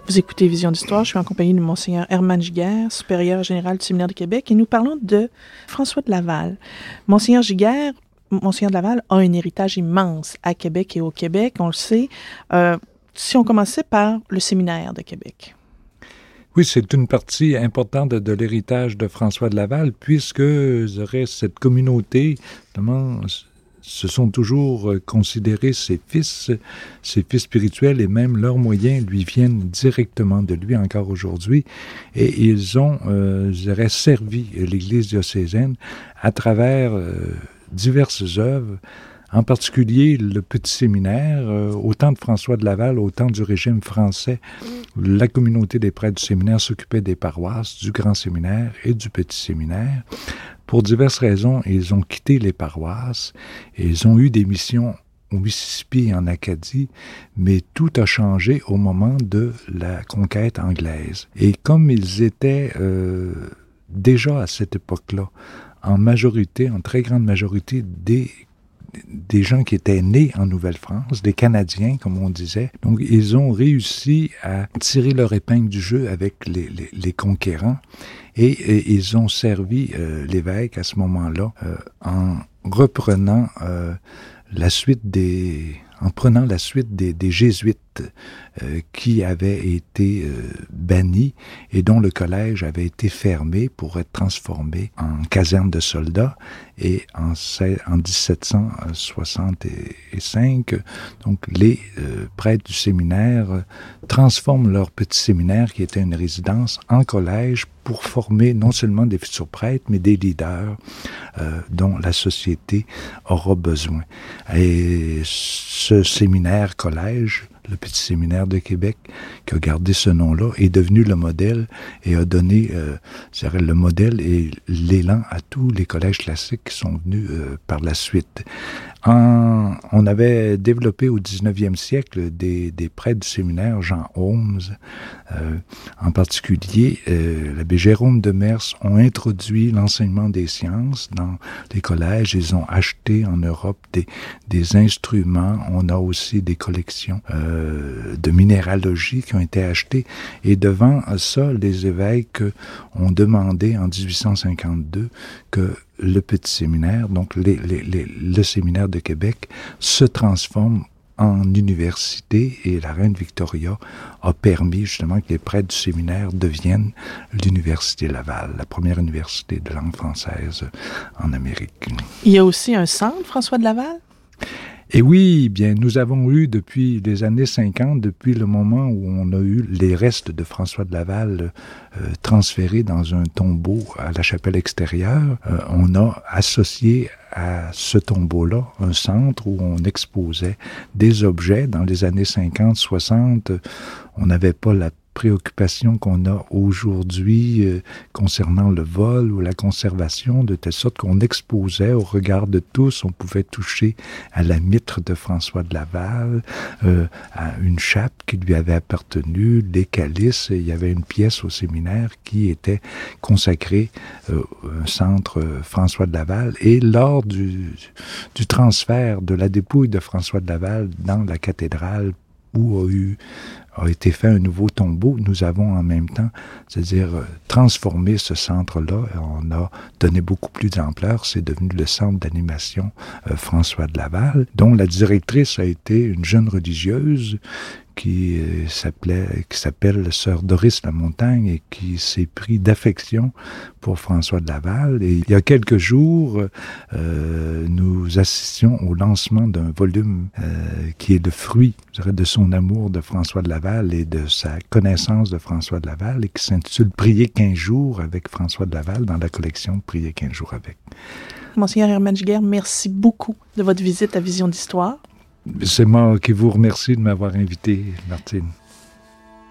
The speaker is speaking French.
Vous écoutez Vision d'Histoire, je suis en compagnie de Monseigneur Herman Giguère, supérieur général du Séminaire du Québec, et nous parlons de François de Laval. Monseigneur Giguère, Monseigneur de Laval a un héritage immense à Québec et au Québec, on le sait. Si on commençait par le Séminaire de Québec. Oui, c'est une partie importante de l'héritage de François de Laval, puisque cette communauté, notamment, se sont toujours considérés ses fils spirituels, et même leurs moyens lui viennent directement de lui encore aujourd'hui. Et ils ont, servi l'Église diocésaine à travers diverses œuvres, en particulier le petit séminaire. Au temps de François de Laval, au temps du régime français, la communauté des prêtres du séminaire s'occupait des paroisses, du grand séminaire et du petit séminaire. Pour diverses raisons, ils ont quitté les paroisses et ils ont eu des missions au Mississippi et en Acadie, mais tout a changé au moment de la conquête anglaise. Et comme ils étaient déjà à cette époque-là, en majorité, en très grande majorité, des gens qui étaient nés en Nouvelle-France, des Canadiens, comme on disait. Donc, ils ont réussi à tirer leur épingle du jeu avec les conquérants et ils ont servi l'évêque à ce moment-là en reprenant la suite des Jésuites qui avaient été bannis et dont le collège avait été fermé pour être transformé en caserne de soldats. Et en 1765, donc les prêtres du séminaire transforment leur petit séminaire, qui était une résidence, en collège pour former non seulement des futurs prêtres, mais des leaders dont la société aura besoin. Et ce séminaire-collège, le Petit Séminaire de Québec, qui a gardé ce nom-là, est devenu le modèle et a donné le modèle et l'élan à tous les collèges classiques qui sont venus par la suite. On avait développé au 19e siècle des prêtres du séminaire, Jean Holmes, en particulier, l'abbé Jérôme de Mers, ont introduit l'enseignement des sciences dans les collèges. Ils ont acheté en Europe des instruments. On a aussi des collections de minéralogie qui ont été achetées. Et devant ça, les évêques ont demandé en 1852 que le petit séminaire, donc le séminaire de Québec, se transforme en université, et la reine Victoria a permis justement que les prêtres du séminaire deviennent l'université Laval, la première université de langue française en Amérique. Il y a aussi un centre, François de Laval? Et oui, bien, nous avons eu depuis les années 50, depuis le moment où on a eu les restes de François de Laval transférés dans un tombeau à la chapelle extérieure, on a associé à ce tombeau-là un centre où on exposait des objets. Dans les années 50, 60, on n'avait pas la préoccupation qu'on a aujourd'hui concernant le vol ou la conservation, de telle sorte qu'on exposait au regard de tous. On pouvait toucher à la mitre de François de Laval, à une chape qui lui avait appartenu, des calices. Il y avait une pièce au séminaire qui était consacrée un centre François de Laval. Et lors du transfert de la dépouille de François de Laval dans la cathédrale où a été fait un nouveau tombeau, nous avons en même temps, c'est-à-dire transformé ce centre-là. On a donné beaucoup plus d'ampleur. C'est devenu le centre d'animation François de Laval, dont la directrice a été une jeune religieuse qui s'appelle Sœur Doris Lamontagne et qui s'est pris d'affection pour François de Laval. Et il y a quelques jours, nous assistions au lancement d'un volume qui est le fruit, je dirais, de son amour de François de Laval et de sa connaissance de François de Laval, et qui s'intitule « Prier 15 jours avec François de Laval » dans la collection « Prier 15 jours avec ». Monseigneur Herman Giguère, merci beaucoup de votre visite à Vision d'Histoire. C'est moi qui vous remercie de m'avoir invité, Martine.